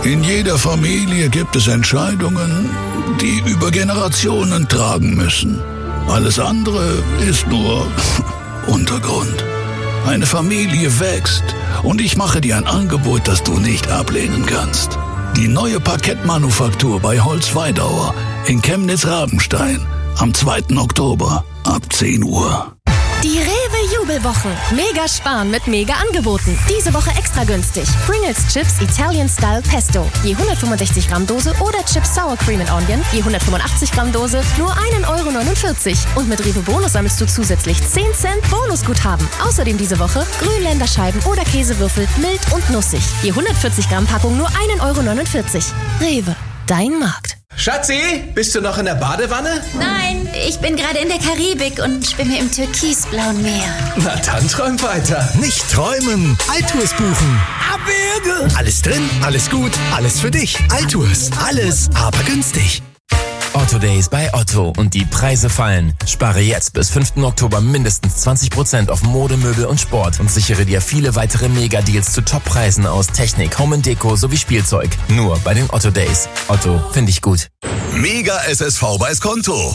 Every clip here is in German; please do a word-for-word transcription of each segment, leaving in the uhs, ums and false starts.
In jeder Familie gibt es Entscheidungen, die über Generationen tragen müssen. Alles andere ist nur Untergrund. Eine Familie wächst und ich mache dir ein Angebot, das du nicht ablehnen kannst. Die neue Parkettmanufaktur bei Holz Weidauer in Chemnitz-Rabenstein am zweiten Oktober ab zehn Uhr. Die Rewe-Jubelwochen. Mega sparen mit Mega-Angeboten. Diese Woche extra günstig. Pringles Chips Italian Style Pesto. Je hundertfünfundsechzig Gramm Dose oder Chips Sour Cream and Onion. Je hundertfünfundachtzig Gramm Dose nur ein Euro neunundvierzig. Und mit Rewe Bonus sammelst du zusätzlich zehn Cent Bonusguthaben. Außerdem diese Woche Grünländerscheiben oder Käsewürfel mild und nussig. Je hundertvierzig Gramm Packung nur ein Euro neunundvierzig. Rewe, dein Markt. Schatzi, bist du noch in der Badewanne? Nein, ich bin gerade in der Karibik und schwimme im türkisblauen Meer. Na dann träum weiter. Nicht träumen, Altours buchen. Abwürge. Alles drin, alles gut, alles für dich. Altours, alles, aber günstig. Otto Days bei Otto und die Preise fallen. Spare jetzt bis fünften Oktober mindestens zwanzig Prozent auf Mode, Möbel und Sport und sichere dir viele weitere Mega-Deals zu Top-Preisen aus Technik, Home and Deko sowie Spielzeug. Nur bei den Otto Days. Otto, finde ich gut. Mega S S V bei Skonto.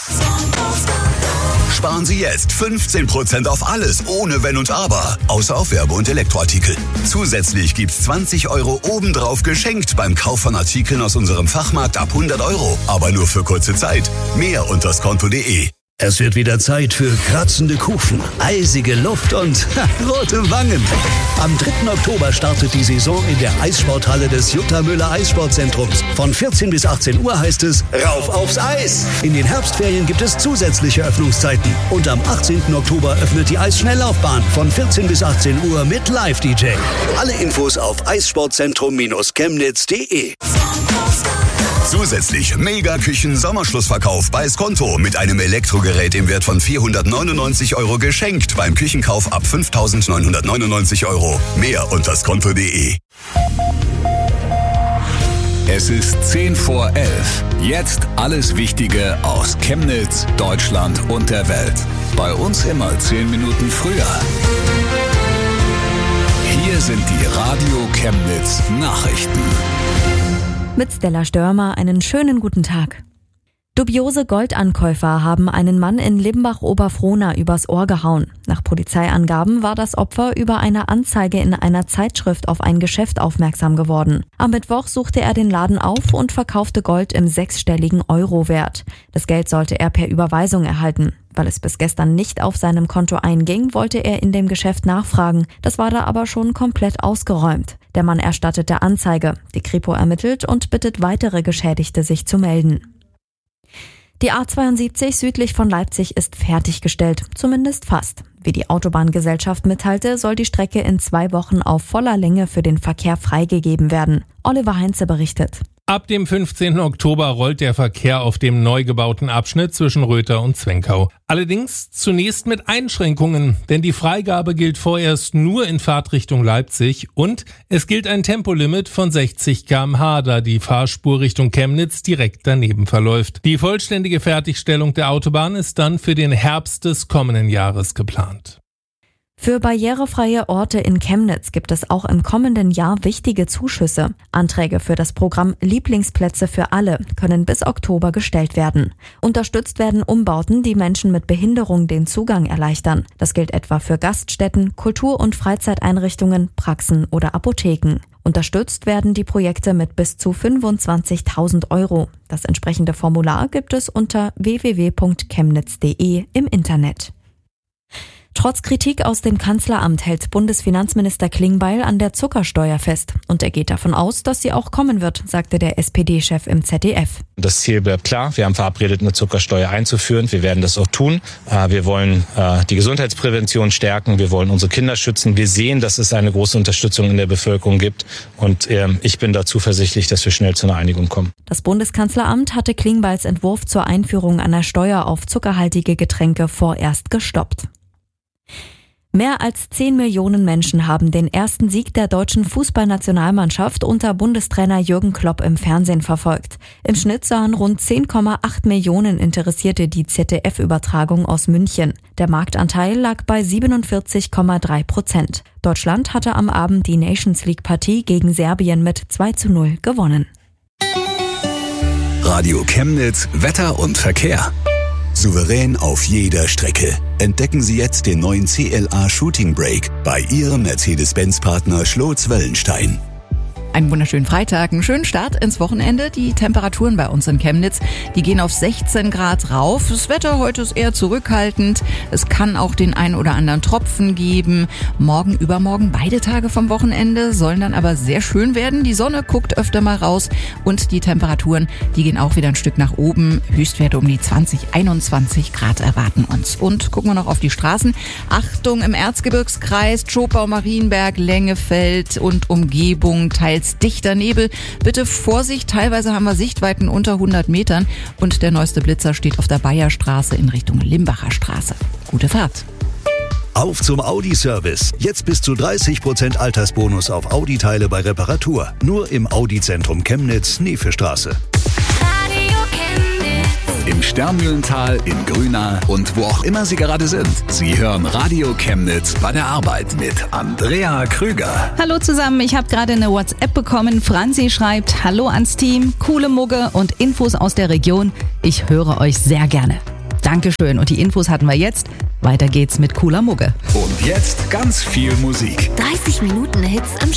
Sparen Sie jetzt fünfzehn Prozent auf alles, ohne Wenn und Aber, außer auf Werbe- und Elektroartikel. Zusätzlich gibt's zwanzig Euro obendrauf geschenkt beim Kauf von Artikeln aus unserem Fachmarkt ab hundert Euro. Aber nur für kurze Zeit. Mehr unter skonto punkt de. Es wird wieder Zeit für kratzende Kufen, eisige Luft und ha, rote Wangen. Am dritten Oktober startet die Saison in der Eissporthalle des Jutta Müller Eissportzentrums. Von vierzehn bis achtzehn Uhr heißt es Rauf aufs Eis. In den Herbstferien gibt es zusätzliche Öffnungszeiten. Und am achtzehnten Oktober öffnet die Eisschnelllaufbahn von vierzehn bis achtzehn Uhr mit Live-D J. Alle Infos auf eissportzentrum Chemnitz punkt de. Zusätzlich Mega-Küchen-Sommerschlussverkauf bei Skonto mit einem Elektrogerät im Wert von vierhundertneunundneunzig Euro geschenkt beim Küchenkauf ab fünftausendneunhundertneunundneunzig Euro. Mehr unter skonto punkt de. Es ist zehn vor elf. Jetzt alles Wichtige aus Chemnitz, Deutschland und der Welt. Bei uns immer zehn Minuten früher. Hier sind die Radio Chemnitz Nachrichten. Mit Stella Störmer einen schönen guten Tag. Dubiose Goldankäufer haben einen Mann in Limbach-Oberfrohna übers Ohr gehauen. Nach Polizeiangaben war das Opfer über eine Anzeige in einer Zeitschrift auf ein Geschäft aufmerksam geworden. Am Mittwoch suchte er den Laden auf und verkaufte Gold im sechsstelligen Euro-Wert. Das Geld sollte er per Überweisung erhalten. Weil es bis gestern nicht auf seinem Konto einging, wollte er in dem Geschäft nachfragen. Das war da aber schon komplett ausgeräumt. Der Mann erstattete Anzeige. Die Kripo ermittelt und bittet weitere Geschädigte, sich zu melden. Die A zweiundsiebzig südlich von Leipzig ist fertiggestellt, zumindest fast. Wie die Autobahngesellschaft mitteilte, soll die Strecke in zwei Wochen auf voller Länge für den Verkehr freigegeben werden. Oliver Heinze berichtet. Ab dem fünfzehnten Oktober rollt der Verkehr auf dem neu gebauten Abschnitt zwischen Röther und Zwenkau. Allerdings zunächst mit Einschränkungen, denn die Freigabe gilt vorerst nur in Fahrtrichtung Leipzig und es gilt ein Tempolimit von sechzig Kilometer pro Stunde, da die Fahrspur Richtung Chemnitz direkt daneben verläuft. Die vollständige Fertigstellung der Autobahn ist dann für den Herbst des kommenden Jahres geplant. Für barrierefreie Orte in Chemnitz gibt es auch im kommenden Jahr wichtige Zuschüsse. Anträge für das Programm Lieblingsplätze für alle können bis Oktober gestellt werden. Unterstützt werden Umbauten, die Menschen mit Behinderung den Zugang erleichtern. Das gilt etwa für Gaststätten, Kultur- und Freizeiteinrichtungen, Praxen oder Apotheken. Unterstützt werden die Projekte mit bis zu fünfundzwanzigtausend Euro. Das entsprechende Formular gibt es unter w w w punkt chemnitz punkt de im Internet. Trotz Kritik aus dem Kanzleramt hält Bundesfinanzminister Klingbeil an der Zuckersteuer fest. Und er geht davon aus, dass sie auch kommen wird, sagte der S P D-Chef im Z D F. Das Ziel bleibt klar. Wir haben verabredet, eine Zuckersteuer einzuführen. Wir werden das auch tun. Wir wollen die Gesundheitsprävention stärken. Wir wollen unsere Kinder schützen. Wir sehen, dass es eine große Unterstützung in der Bevölkerung gibt. Und ich bin da zuversichtlich, dass wir schnell zu einer Einigung kommen. Das Bundeskanzleramt hatte Klingbeils Entwurf zur Einführung einer Steuer auf zuckerhaltige Getränke vorerst gestoppt. Mehr als zehn Millionen Menschen haben den ersten Sieg der deutschen Fußballnationalmannschaft unter Bundestrainer Jürgen Klopp im Fernsehen verfolgt. Im Schnitt sahen rund zehn Komma acht Millionen Interessierte die Z D F-Übertragung aus München. Der Marktanteil lag bei siebenundvierzig Komma drei Prozent. Deutschland hatte am Abend die Nations League-Partie gegen Serbien mit zwei zu null gewonnen. Radio Chemnitz, Wetter und Verkehr. Souverän auf jeder Strecke. Entdecken Sie jetzt den neuen C L A Shooting Brake bei Ihrem Mercedes-Benz-Partner Schlotz-Wellenstein. Einen wunderschönen Freitag, einen schönen Start ins Wochenende. Die Temperaturen bei uns in Chemnitz, die gehen auf sechzehn Grad rauf. Das Wetter heute ist eher zurückhaltend. Es kann auch den einen oder anderen Tropfen geben. Morgen, übermorgen, beide Tage vom Wochenende sollen dann aber sehr schön werden. Die Sonne guckt öfter mal raus und die Temperaturen, die gehen auch wieder ein Stück nach oben. Höchstwerte um die zwanzig, einundzwanzig Grad erwarten uns. Und gucken wir noch auf die Straßen. Achtung, im Erzgebirgskreis, Zschopau, Marienberg, Lengefeld und Umgebung, teils dichter Nebel. Bitte Vorsicht, teilweise haben wir Sichtweiten unter hundert Metern und der neueste Blitzer steht auf der Bayerstraße in Richtung Limbacher Straße. Gute Fahrt. Auf zum Audi-Service. Jetzt bis zu dreißig Prozent Altersbonus auf Audi-Teile bei Reparatur. Nur im Audi-Zentrum Chemnitz, Nefestraße. Im Sternmühlental, in Grüna und wo auch immer Sie gerade sind. Sie hören Radio Chemnitz bei der Arbeit mit Andrea Krüger. Hallo zusammen, ich habe gerade eine WhatsApp bekommen. Franzi schreibt, hallo ans Team, coole Mugge und Infos aus der Region. Ich höre euch sehr gerne. Dankeschön und die Infos hatten wir jetzt. Weiter geht's mit cooler Mugge. Und jetzt ganz viel Musik. dreißig Minuten Hits am